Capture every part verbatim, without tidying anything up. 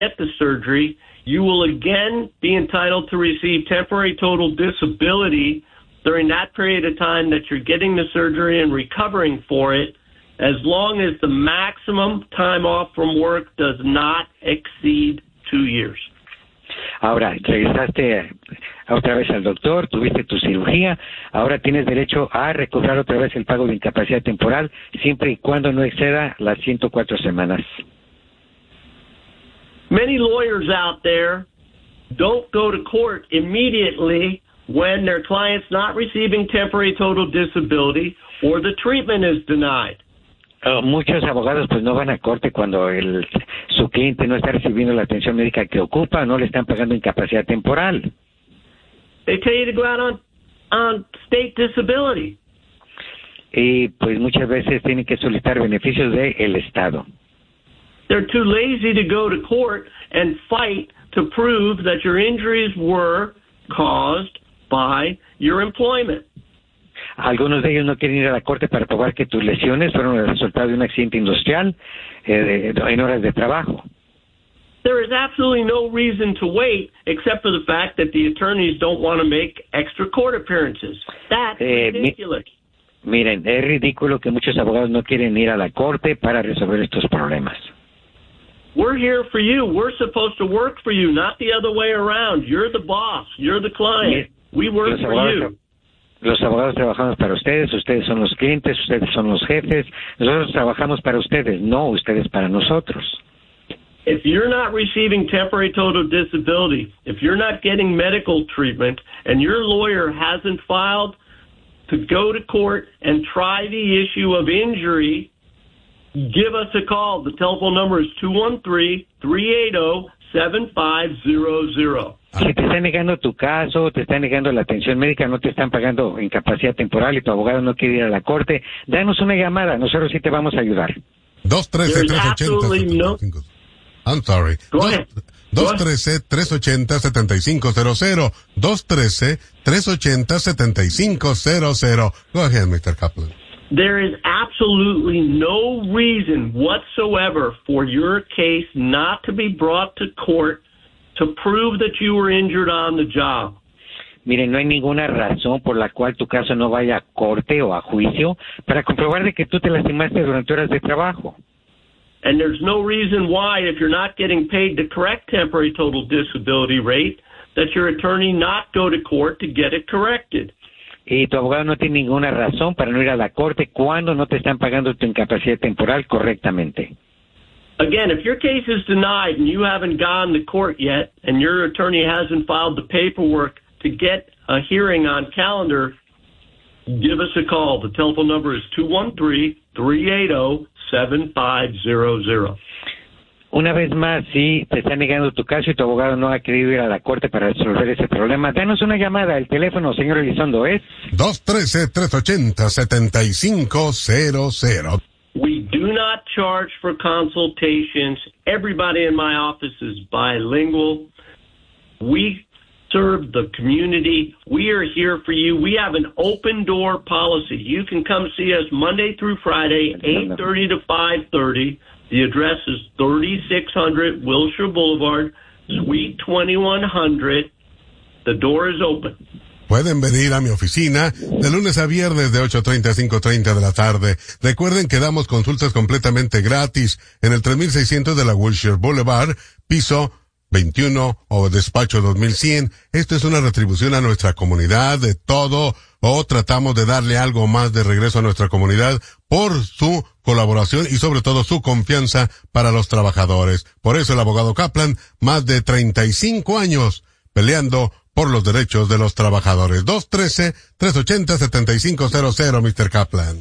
get the surgery, you will again be entitled to receive temporary total disability during that period of time that you're getting the surgery and recovering for it, as long as the maximum time off from work does not exceed two years. Ahora, regresaste otra vez al doctor, tuviste tu cirugía, ahora tienes derecho a recobrar otra vez el pago de incapacidad temporal, siempre y cuando no exceda las ciento cuatro semanas. Many lawyers out there don't go to court immediately when their client's not receiving temporary total disability or the treatment is denied. Uh, muchos abogados pues no van a corte cuando el, su cliente no está recibiendo la atención médica que ocupa, no le están pagando incapacidad temporal. They tell you to go out on, on state disability. Y pues muchas veces tienen que solicitar beneficios del Estado. They're too lazy to go to court and fight to prove that your injuries were caused by your employment. Algunos de ellos no quieren ir a la corte para probar que tus lesiones fueron el resultado de un accidente industrial eh, de, en horas de trabajo. There is absolutely no reason to wait except for the fact that the attorneys don't want to make extra court appearances. That's eh, ridiculous. Mi, miren, es ridículo que muchos abogados no quieren ir a la corte para resolver estos problemas. We're here for you. We're supposed to work for you, not the other way around. You're the boss. You're the client. We work for you. Los abogados trabajamos para ustedes, ustedes son los clientes, ustedes son los jefes. Nosotros trabajamos para ustedes, no ustedes para nosotros. If you're not receiving temporary total disability, if you're not getting medical treatment, and your lawyer hasn't filed to go to court and try the issue of injury, give us a call. The telephone number is two one three, three eight zero, seven five zero zero. Si te están negando tu caso, te están negando la atención médica, no te están pagando incapacidad temporal y tu abogado no quiere ir a la corte, danos una llamada, nosotros sí te vamos a ayudar. dos uno tres, tres ocho cero, no... I'm sorry. dos uno tres, tres ocho cero, siete cinco cero cero. dos uno tres, tres ocho cero, siete cinco cero cero. Go ahead, mister Kaplan. There is absolutely no reason whatsoever for your case not to be brought to court to prove that you were injured on the job. Miren, no hay ninguna razón por la cual tu caso no vaya a corte o a juicio para comprobar de que tú te lastimaste durante horas de trabajo. And there's no reason why, if you're not getting paid the correct temporary total disability rate, that your attorney not go to court to get it corrected. Y tu abogado no tiene ninguna razón para no ir a la corte cuando no te están pagando tu incapacidad temporal correctamente. Again, if your case is denied and you haven't gone to court yet and your attorney hasn't filed the paperwork to get a hearing on calendar, give us a call. The telephone number is two one three, three eight zero, seven five zero zero. Una vez más, si te está negando tu caso y tu abogado no ha querido ir a la corte para resolver ese problema, danos una llamada. El teléfono, señor Elizondo, es dos uno tres, tres ocho cero, siete cinco cero cero. We do not charge for consultations. Everybody in my office is bilingual. We serve the community. We are here for you. We have an open door policy. You can come see us Monday through Friday, eight thirty to five thirty. The address is thirty-six hundred Wilshire Boulevard, Suite twenty-one hundred. The door is open. Pueden venir a mi oficina de lunes a viernes de ocho treinta a cinco treinta de la tarde. Recuerden que damos consultas completamente gratis en el tres mil seiscientos de la Wilshire Boulevard, piso veintiuno o despacho dos mil cien. Esto es una retribución a nuestra comunidad de todo, o tratamos de darle algo más de regreso a nuestra comunidad por su colaboración y sobre todo su confianza para los trabajadores. Por eso el abogado Kaplan, más de treinta y cinco años peleando por los derechos de los trabajadores. dos uno tres, tres ocho cero, siete cinco cero cero, mister Kaplan.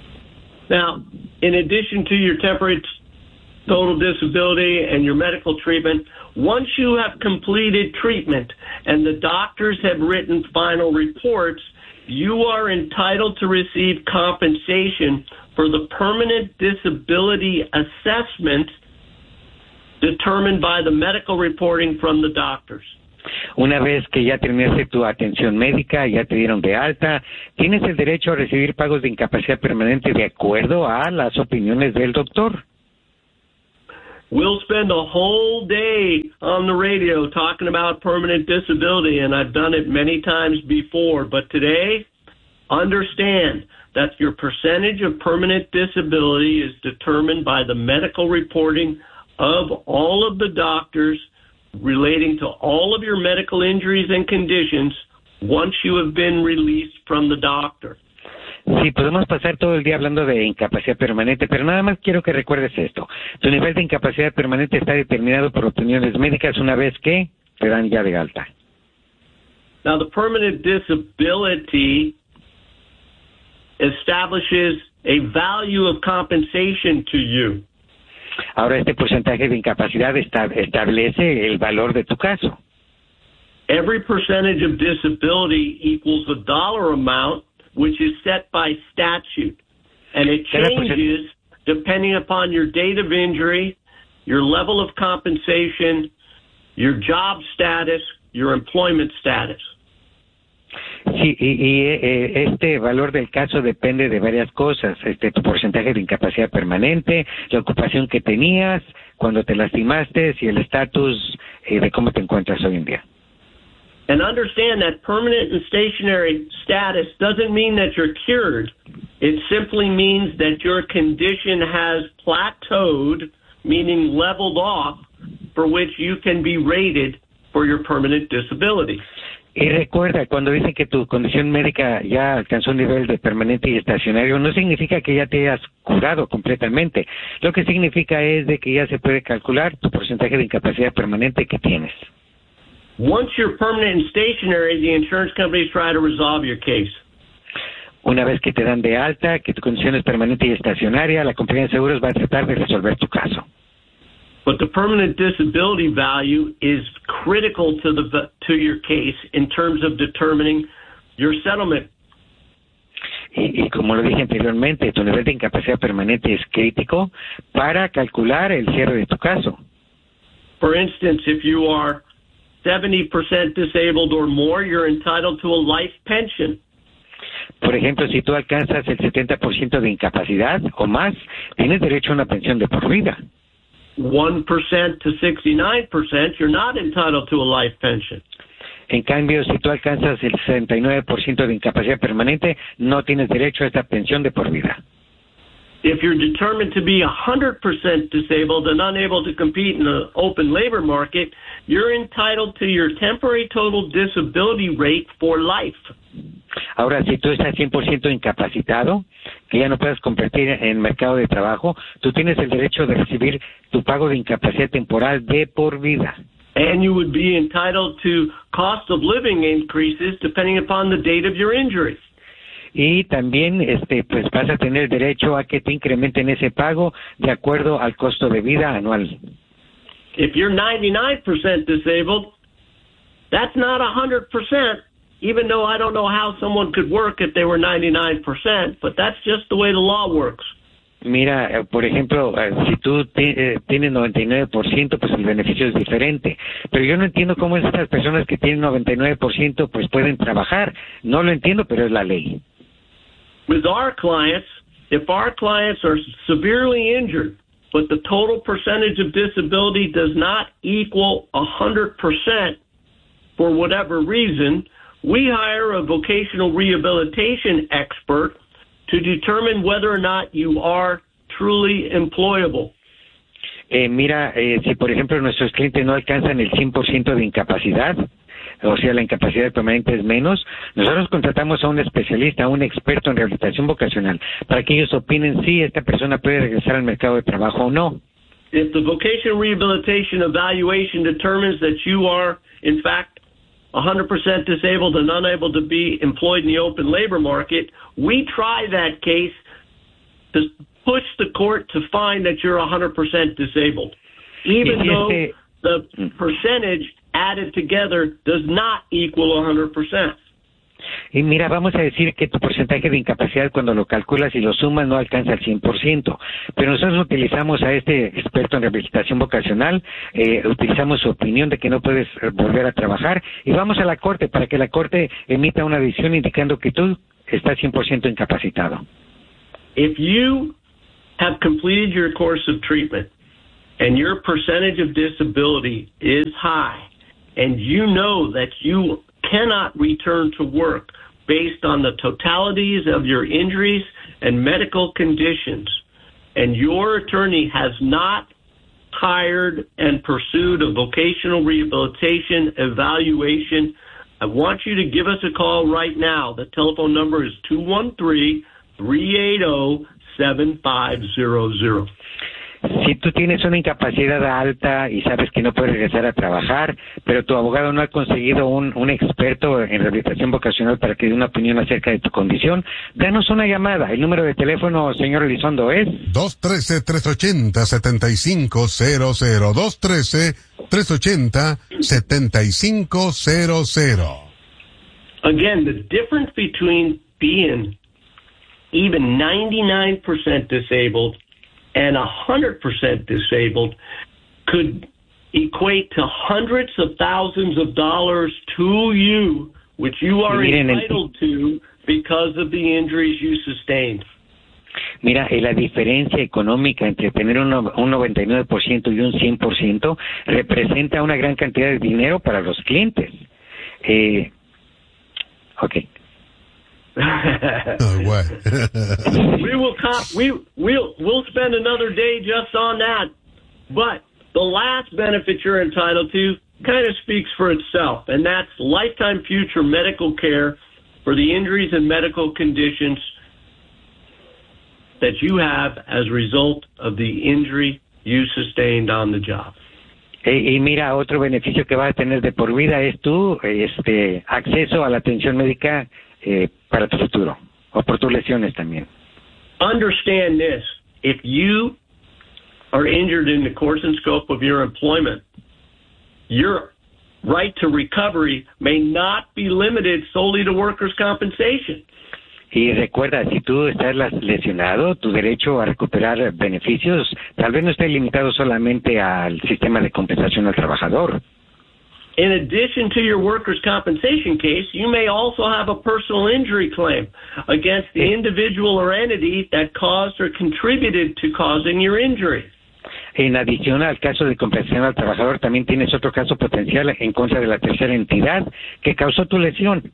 Now, in addition to your temporary total disability and your medical treatment, once you have completed treatment and the doctors have written final reports, you are entitled to receive compensation for the permanent disability assessment determined by the medical reporting from the doctors. Una vez que ya terminaste tu atención médica, ya te dieron de alta, tienes el derecho a recibir pagos de incapacidad permanente de acuerdo a las opiniones del doctor. we'll spend a whole day on the radio talking about permanent disability, and I've done it many times before. But today, understand that your percentage of permanent disability is determined by the medical reporting of all of the doctors relating to all of your medical injuries and conditions once you have been released from the doctor. Sí, podemos pasar todo el día hablando de incapacidad permanente, pero nada más quiero que recuerdes esto. Tu nivel de incapacidad permanente está determinado por opiniones médicas una vez que te dan ya de alta. Now, the permanent disability establishes a value of compensation to you. Ahora, este porcentaje de incapacidad esta- establece el valor de tu caso. Every percentage of disability equals a dollar amount, which is set by statute, and it changes depending upon your date of injury, your level of compensation, your job status, your employment status. Sí, y, y eh, este valor del caso depende de varias cosas, este tu porcentaje de incapacidad permanente, la ocupación que tenías, cuando te lastimaste y el estatus eh, de cómo te encuentras hoy en día. And understand that permanent and stationary status doesn't mean that you're cured. It simply means that your condition has plateaued, meaning leveled off, for which you can be rated for your permanent disability. Y recuerda, cuando dicen que tu condición médica ya alcanzó un nivel de permanente y estacionario, no significa que ya te hayas curado completamente. Lo que significa es de que ya se puede calcular tu porcentaje de incapacidad permanente que tienes. Once you're permanent and stationary, the insurance companies try to resolve your case. Una vez que te dan de alta, que tu condición es permanente y estacionaria, la compañía de seguros va a tratar de resolver tu caso. But the permanent disability value is critical to the to your case in terms of determining your settlement. Y, y como lo dije anteriormente, tu nivel de incapacidad permanente es crítico para calcular el cierre de tu caso. For instance, if you are seventy percent disabled or more, you're entitled to a life pension. Por ejemplo, si tú alcanzas el setenta por ciento de incapacidad o más, tienes derecho a una pensión de por vida. one percent to sixty-nine percent, you're not entitled to a life pension. En cambio, si tú alcanzas el sesenta y nueve por ciento de incapacidad permanente, no tienes derecho a esta pensión de por vida. If you're determined to be one hundred percent disabled and unable to compete in the open labor market, you're entitled to your temporary total disability rate for life. Ahora, si tú estás cien por ciento incapacitado, que ya no puedes competir en el mercado de trabajo, tú tienes el derecho de recibir tu pago de incapacidad temporal de por vida. And you would be entitled to cost of living increases depending upon the date of your injury. Y también este pues vas a tener derecho a que te incrementen ese pago de acuerdo al costo de vida anual. If you're ninety-nine percent disabled, that's not one hundred percent, even though I don't know how someone could work if they were ninety-nine percent, but that's just the way the law works. Mira, eh, por ejemplo, eh, si tú te, eh, tienes noventa y nueve por ciento, pues el beneficio es diferente. Pero yo no entiendo cómo estas personas que tienen noventa y nueve por ciento pues pueden trabajar. No lo entiendo, pero es la ley. With our clients, if our clients are severely injured, but the total percentage of disability does not equal one hundred percent for whatever reason, we hire a vocational rehabilitation expert to determine whether or not you are truly employable. Eh, mira, eh, si por ejemplo nuestros clientes no alcanzan el cien por ciento de incapacidad, o sea, la incapacidad permanente es menos, nosotros contratamos a un especialista, a un experto en rehabilitación vocacional, para que ellos opinen si esta persona puede regresar al mercado de trabajo o no. If the vocational rehabilitation evaluation determines that you are, in fact, one hundred percent disabled and unable to be employed in the open labor market, we try that case to push the court to find that you're one hundred percent disabled, even y si though este... the percentage added together does not equal one hundred percent. Y mira, vamos a decir que tu porcentaje de incapacidad cuando lo calculas y lo sumas no alcanza el cien por ciento, pero nosotros utilizamos a este experto en rehabilitación vocacional, eh, utilizamos su opinión de que no puedes volver a trabajar y vamos a la corte para que la corte emita una decisión indicando que tú estás cien por ciento incapacitado. If you have completed your course of treatment and your percentage of disability is high, and you know that you cannot return to work based on the totalities of your injuries and medical conditions, and your attorney has not hired and pursued a vocational rehabilitation evaluation, I want you to give us a call right now. The telephone number is two one three, three eight zero, seven five zero zero. Si tú tienes una incapacidad alta y sabes que no puedes regresar a trabajar, pero tu abogado no ha conseguido un, un experto en rehabilitación vocacional para que dé una opinión acerca de tu condición, danos una llamada. El número de teléfono, señor Elizondo, es dos uno tres, tres ocho cero, siete cinco cero cero. dos uno tres, tres ocho cero, siete cinco cero cero. Again, the difference between being even ninety-nine percent disabled and one hundred percent disabled could equate to hundreds of thousands of dollars to you, which you are entitled to because of the injuries you sustained. Mira, eh, la diferencia económica entre tener un, un noventa y nueve por ciento y un cien por ciento representa una gran cantidad de dinero para los clientes. Eh, ok. Oh, what? we will com- we we'll we'll spend another day just on that, but the last benefit you're entitled to kind of speaks for itself, and that's lifetime future medical care for the injuries and medical conditions that you have as a result of the injury you sustained on the job. Y mira, otro beneficio que vas a tener de por vida es tu este acceso a la atención médica eh, para tu futuro, o por tus lesiones también. Understand this. If you are injured in the course and scope of your employment, your right to recovery may not be limited solely to workers' compensation. Y recuerda, si tú estás lesionado, tu derecho a recuperar beneficios tal vez no esté limitado solamente al sistema de compensación al trabajador. In addition to your workers' compensation case, you may also have a personal injury claim against the individual or entity that caused or contributed to causing your injury. En adición al caso de compensación al trabajador, también tienes otro caso potencial en contra de la tercera entidad que causó tu lesión.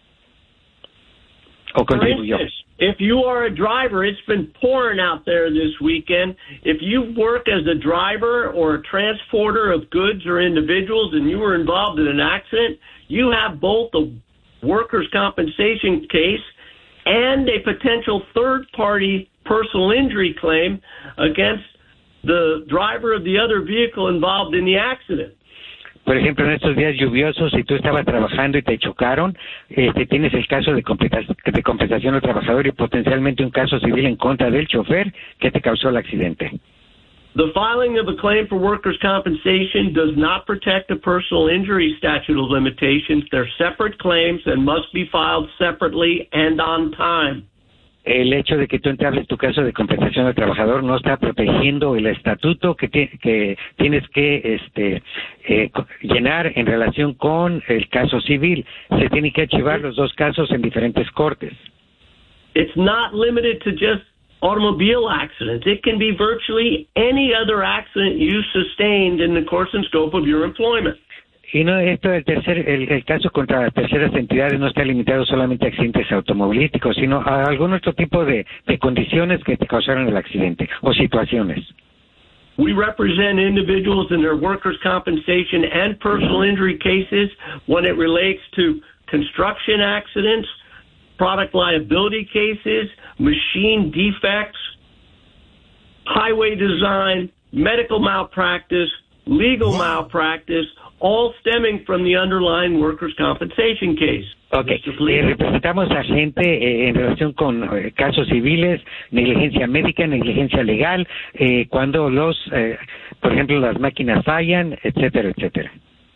For instance, if you are a driver, it's been pouring out there this weekend. If you work as a driver or a transporter of goods or individuals and you were involved in an accident, you have both a workers' compensation case and a potential third-party personal injury claim against the driver of the other vehicle involved in the accident. Por ejemplo, en estos días lluviosos, si tú estabas trabajando y te chocaron, este, tienes el caso de, de compensación al trabajador y potencialmente un caso civil en contra del chofer que te causó el accidente. The filing of a claim for workers' compensation does not protect a personal injury statute of limitations. They're separate claims and must be filed separately and on time. El hecho de que tú entables tu caso de compensación al trabajador no está protegiendo el estatuto que, te, que tienes que este, eh, llenar en relación con el caso civil. Se tienen que archivar los dos casos en diferentes cortes. It's not limited to just automobile accidents. It can be virtually any other accident you sustained in the course and scope of your employment. Y no, esto el tercer, el, el caso contra terceras entidades no está limitado solamente a accidentes automovilísticos, sino a algún otro tipo de, de condiciones que te causaron el accidente o situaciones. We represent individuals in their workers' compensation and personal injury cases when it relates to construction accidents, product liability cases, machine defects, highway design, medical malpractice, legal malpractice, all stemming from the underlying workers' compensation case. Okay. Eh, representamos a gente eh, en relación con eh, casos civiles, negligencia médica, negligencia legal, eh, cuando los, eh, por ejemplo, las máquinas fallan, etcétera, etcétera.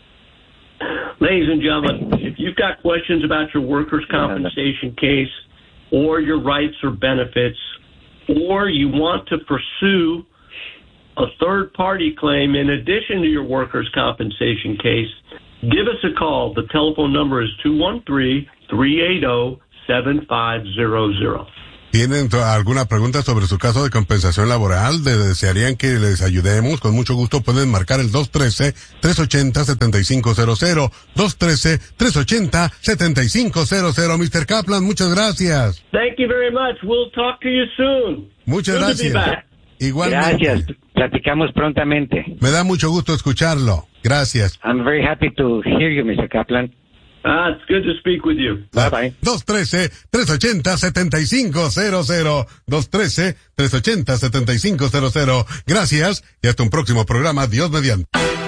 Ladies and gentlemen, if you've got questions about your workers' compensation case or your rights or benefits, or you want to pursue a third-party claim in addition to your workers' compensation case, give us a call. The telephone number is two one three, three eight zero, seven five zero zero. ¿Tienen to- alguna pregunta sobre su caso de compensación laboral? ¿De- ¿Desearían que les ayudemos? Con mucho gusto pueden marcar el dos uno tres, tres ocho cero, siete cinco cero cero. dos uno tres, tres ocho cero, siete cinco cero cero. mister Kaplan, muchas gracias. Thank you very much. We'll talk to you soon. Muchas Good to be gracias. back. Igualmente. Gracias. Platicamos prontamente. Me da mucho gusto escucharlo. Gracias. I'm very happy to hear you, mister Kaplan. Ah, it's good to speak with you. Bye bye. dos uno tres, tres ocho cero, siete cinco cero cero. dos uno tres, tres ocho cero, siete cinco cero cero. Gracias y hasta un próximo programa. Dios mediante.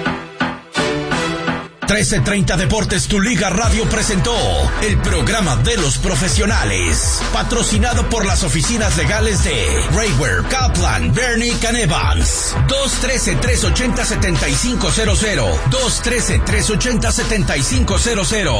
trece treinta Deportes, tu liga radio presentó el programa de los profesionales, patrocinado por las oficinas legales de Raywer, Kaplan, Bernick and Evans. dos uno tres, tres ocho cero, siete cinco cero cero. dos uno tres, tres ocho cero, siete cinco cero cero.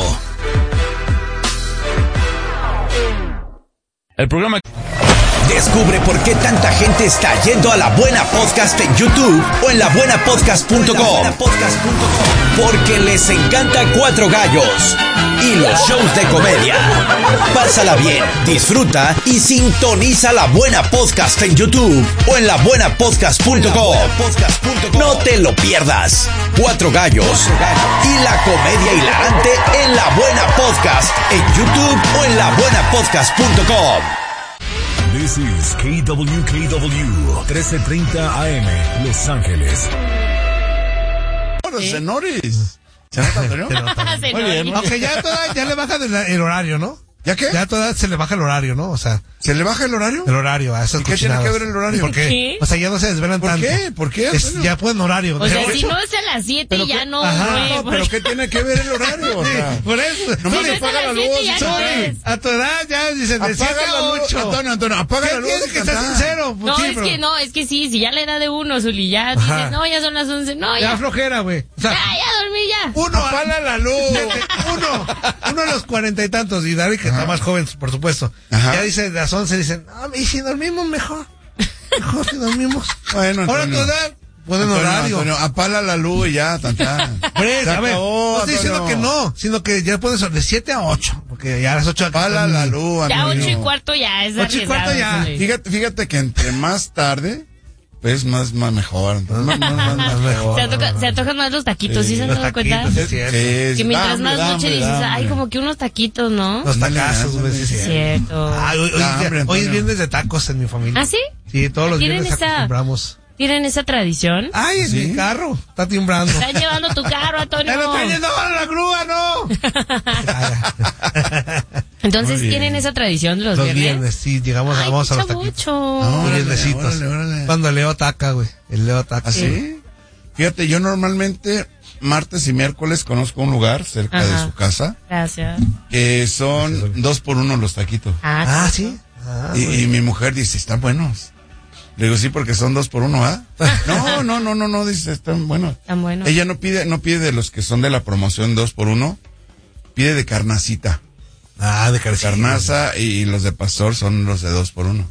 El programa. Descubre por qué tanta gente está yendo a La Buena Podcast en YouTube o en la buena podcast punto com. Porque les encanta Cuatro Gallos y los shows de comedia. Pásala bien, disfruta y sintoniza La Buena Podcast en YouTube o en la buena podcast punto com. No te lo pierdas. Cuatro Gallos y la comedia hilarante en La Buena Podcast en YouTube o en la buena podcast punto com. This is K W K W trece treinta A M, Los Ángeles. Los senores. ¿Se nota, Antonio? Muy bien. Aunque ya, toda, ya le bajan el, el horario, ¿no? ¿Ya qué? Ya toda se le baja el horario, ¿no? O sea, ¿Se le baja el horario? el horario a esas ¿Y qué tiene cochinadas. que ver el horario? ¿Por qué? ¿Qué? O sea, ya no se desvelan ¿Por tanto. qué? ¿Por qué, Es, Antonio? ya pueden horario. O sea, De si ocho. no es a las siete, Pero ya que- no, Ajá, güey. No, pero ¿qué tiene que ver el horario? O sea, Por eso. nomás Si no se es a apaga las la luz. siete, ya y se no cae. es. A tu edad ya dicen de siete Apaga a la luz. ocho. Antonio, Antonio, apaga ¿Qué la luz. tiene y que estar cantar. sincero? Pues No, sí, es pero- que no, es que sí, si ya la edad de uno, Zuli, ya Ajá. dices, no, ya son las once, no, Ya ya, flojera, güey. O sea, ya, ya dormí ya. uno Apaga la luz. uno, uno a los cuarenta y tantos, y David, que está más joven, por supuesto. Ajá. Ya dice, de las once dicen, no, y si dormimos mejor. Mejor si dormimos. Bueno, Ahora Antonio. tu edad, pueden Antonio, horario. Antonio, apaga la luz y ya, tan, tan. Pues, Se a ver, acabó, no estoy diciendo Antonio. que no, sino que ya puedes de siete a ocho, porque ya a las ocho Apaga la luz, Ya Antonio. ocho y cuarto ya es Ocho y cuarto arriesgado, ya. Zuli. Fíjate, fíjate que entre más tarde, pues más, más mejor. Entonces, más, más, más mejor. Se, antoja- se antojan más los taquitos, ¿sí se han Los dado cuenta? taquitos, sí, cierto. Sí, Que mientras dame, más dame, noche dices, dame. ay, como que unos taquitos, ¿no? Los Ándale, tacazos, güey, ándale. sí, Es sí. cierto. Ay, hoy, hoy, Da hambre, hoy es Antonio. viernes de tacos en mi familia. ¿Ah, sí? Sí, todos los ¿Tienen viernes esa- acostumbramos. ¿Tienen esa tradición? Ay, en ¿Sí? mi carro, está timbrando. Están llevando tu carro, Antonio. ¡Ya lo están yendo a la grúa, no! Entonces, Muy bien. ¿tienen esa tradición de los, Los viernes? viernes, sí, llegamos, Ay, vamos a los qué taquitos. chabucho. Los Órale, viernesitos. órale, órale. Cuando Leo ataca, güey. El Leo ataca. ¿Así? Fíjate, yo normalmente martes y miércoles conozco un lugar cerca Ajá. de su casa Gracias. que son dos por uno los taquitos. Ah, Ah, sí. Ah, Y, güey. y mi mujer dice, están buenos. Le digo, sí, porque son dos por uno, ¿ah? No, no, no, no, no, dice, están buenos. tan bueno. Ella no pide, no pide de los que son de la promoción dos por uno, pide de carnacita. Ah, de carcilla. Carnaza y los de pastor son los de dos por uno.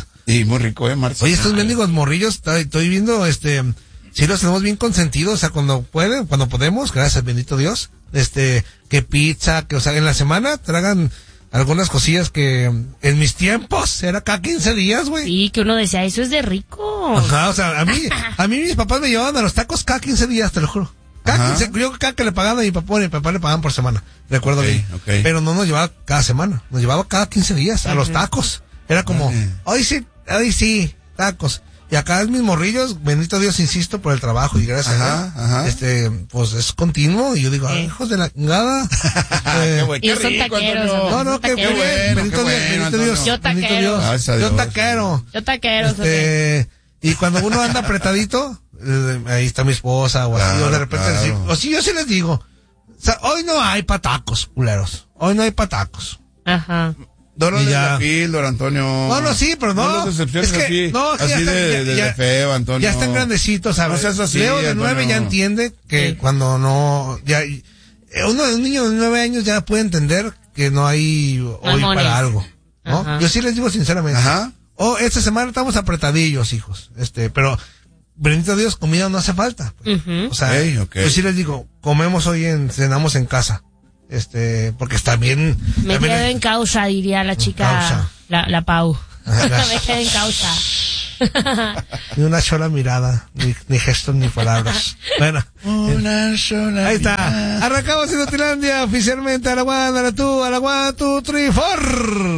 Y muy rico, ¿eh, Marcia? Oye, estos mendigos morrillos, estoy, estoy viendo, este, sí los tenemos bien consentidos, o sea, cuando pueden, cuando podemos, gracias, bendito Dios, este, que pizza, que, o sea, en la semana tragan algunas cosillas que en mis tiempos era cada quince días, güey. Sí, que uno decía, eso es de rico. Ajá, o sea, a mí, a mí mis papás me llevaban a los tacos cada quince días, te lo juro. Cada Ajá. quince, yo cada que le pagaban a mi papá, a mi papá le pagaban por semana, recuerdo Ok, bien. ok. Pero no nos llevaba cada semana, nos llevaba cada quince días a los tacos. Era como, Vale. hoy sí, hoy sí, tacos. Y acá mis morrillos, bendito Dios, insisto, por el trabajo y gracias Ajá, a Dios, ajá. este, pues es continuo. Y yo digo, ay, hijos de la chingada. Qué Eh, bueno, Y qué son rico, taqueros, Antonio. no, no, qué Taquero. bien, bueno, bendito qué Dios, bueno, bendito Antonio. Dios. Yo bendito taquero. Dios. Gracias a Yo Dios. taquero. Yo taquero, Zuli. Este, y cuando uno anda apretadito, eh, ahí está mi esposa o así, Claro, o de repente claro. decir, o sí, yo sí les digo, o sea, hoy no hay patacos, culeros, hoy no hay patacos. Ajá. No lo Y de ya. la píldora, Antonio. No, no, sí, pero no. No los decepciones Es que- así. no, es que así ya están- de, ya- de, ya- de feo, Antonio. Ya están grandecitos, ¿sabes? No seas así, Leo de Antonio. nueve ya entiende que Sí. cuando no, ya, eh, uno, un niño de nueve años ya puede entender que no hay hoy Mamones. para algo, ¿no? Ajá. Yo sí les digo sinceramente. Ajá. Oh, esta semana estamos apretadillos, hijos, este, pero, bendito Dios, comida no hace falta. pues. Ujú. O sea, Ok, ok. yo sí les digo, comemos hoy en, cenamos en casa. Este, porque está bien. Me también quedo es- en causa, diría la chica, causa. la, la Pau. Me quedé en causa. Ni una sola mirada, ni, ni gestos, ni palabras. Bueno, Una sola ahí está. mirada. Arrancamos en Utilandia oficialmente a la one, a la two, a la one, two, three, four.